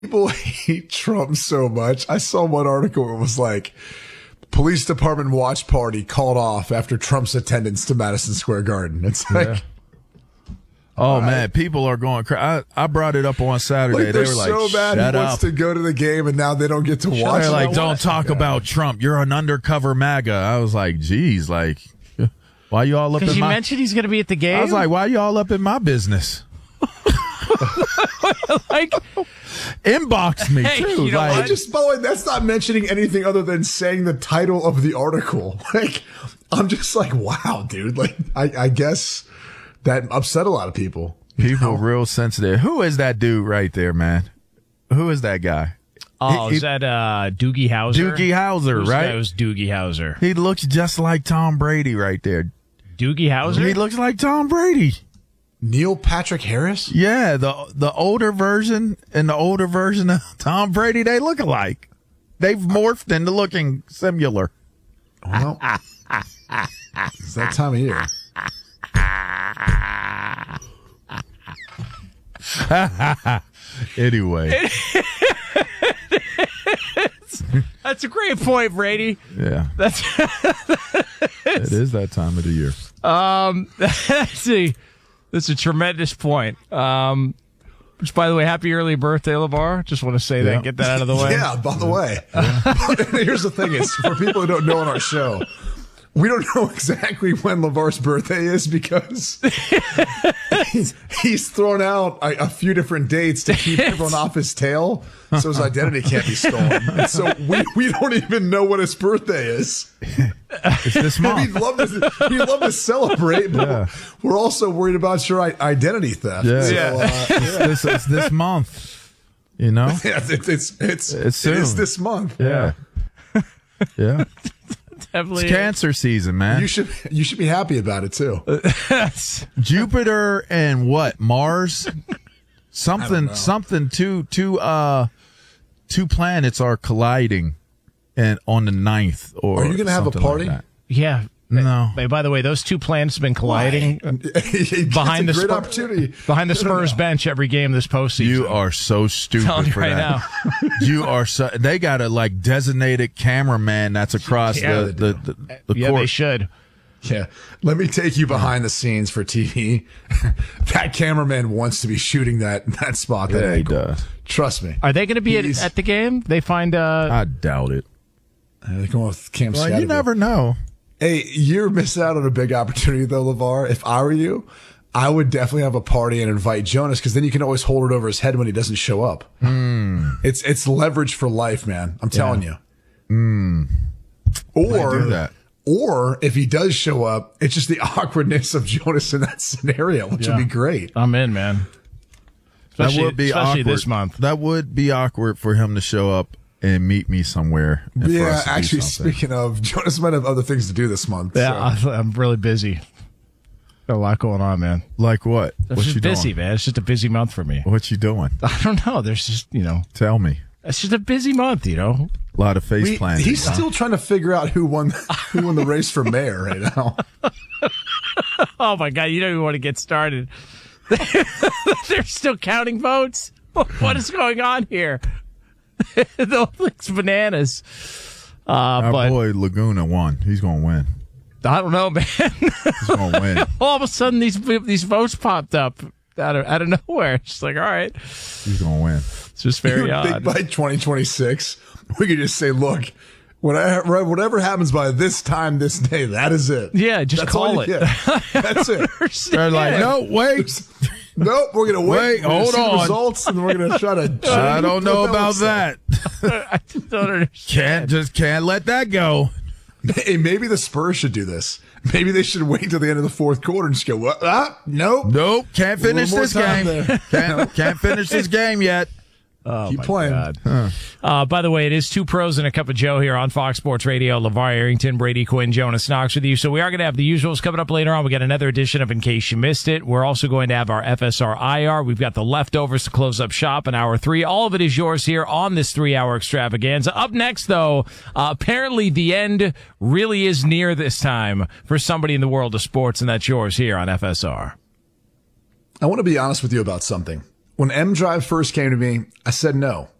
People hate Trump so much. I saw one article where it was like, police department watch party called off after Trump's attendance to Madison Square Garden. It's like, oh man, people are going crazy. I brought it up on Saturday. like They they're were like, so mad "Shut he up." wants to go to the game and now they don't get to watch. They're it. like, "Don't talk about Trump. You're an undercover MAGA." I was like, "Geez, like, why you all up in Because you my?" mentioned he's going to be at the game. I was like, "Why you all up in my business?" like, Inbox me Hey, too. you know like, what? Just, by the way, that's not mentioning anything other than saying the title of the article. Like, I'm just like, wow, dude. Like, I guess that upset a lot of people. people real sensitive. Who is that dude right there, man? Who is that guy? oh, is that Doogie Howser? Doogie Howser, right? That was Doogie Howser. He looks just like Tom Brady right there. Doogie Howser? He looks like Tom Brady. Neil Patrick Harris? Yeah, the older version and the older version of Tom Brady, they look alike. They've morphed into looking similar. Well, it's that time of year. Anyway, That's a great point, Brady. yeah, That's it is that time of the year. let's see. That's a tremendous point. Which, by the way, happy early birthday, LeVar. Just want to say Yeah. that, get that out of the way. Yeah, by the way. Here's the thing is, for people who don't know on our show, we don't know exactly when LeVar's birthday is because he's thrown out a few different dates to keep everyone off his tail so his identity can't be stolen. And so we don't even know what his birthday is. It's this He'd month. love to celebrate, but Yeah. we're also worried about your identity theft. Yeah. So, It's this month. You know? yeah, it's soon. this month. Yeah. Yeah. Definitely. It's cancer season, man. You should be happy about it too. Jupiter and what? Mars? Something two planets are colliding and on the 9th or Are you gonna have a something party? like that. Yeah. No. Hey, by the way, those two planets have been colliding behind the great Spurs, opportunity. behind the Spurs bench every game this postseason. You are so stupid telling you for right that. now. You are so. They got a like designated cameraman that's across Yeah, the Yeah, court. they should. Yeah. Let me take you behind the scenes for TV. That cameraman wants to be shooting that spot. That Yeah, he angle. does. Trust me. Are they going to be He's- at the game? They find I doubt it. They're going with Cam Well, you Scattergood. never know. Hey, you're missing out on a big opportunity though, LeVar. If I were you, I would definitely have a party and invite Jonas because then you can always hold it over his head when he doesn't show up. It's leverage for life, man. I'm telling you. Or do that. Or if he does show up, it's just the awkwardness of Jonas in that scenario, which would be great. I'm in, man. That would be especially awkward. this month. That would be awkward for him to show up and meet me somewhere. And for Yeah, us to do actually, something. speaking of, Jonas might have other things to do this month. Yeah, so. I'm really busy. Got a lot going on, man. Like what? It's What just you busy, doing? man. It's just a busy month for me. What you doing? I don't know. There's just, Tell me. it's just a busy month, A lot of face planting. He's still trying to figure out who won the race for mayor right now. Oh my God, you don't even want to get started. They're still counting votes. What is going on here? The whole thing's bananas. Our But boy Laguna won. He's gonna win. I don't know, man. He's gonna win. All of a sudden, these votes popped up out of nowhere. It's just like, all right, He's gonna win. it's just You very would think odd. by 2026, we could just say, look, whatever happens by this time, this day, that is it. Yeah, just That's call all it. you get. That's it. They're like, no, wait. Nope, we're going to wait. Wait, We're gonna hold see the on. results, and we're going to try to. I don't know about that. I just don't understand. Can't let that go. Hey, maybe the Spurs should do this. Maybe they should wait till the end of the fourth quarter and just go, what? Nope. Nope, can't finish A little this more time game. there. Can't finish this game yet. Oh, Keep my playing. God. By the way, it is Two Pros and a Cup of Joe here on Fox Sports Radio. LeVar Arrington, Brady Quinn, Jonas Knox with you. So we are going to have the usuals coming up later on. We got another edition of In Case You Missed It. We're also going to have our FSR IR. We've got the leftovers to close up shop in hour 3. All of it is yours here on this 3-hour extravaganza. Up next, though, apparently the end really is near this time for somebody in the world of sports, and that's yours here on FSR. I want to be honest with you about something. When M Drive first came to me, I said no.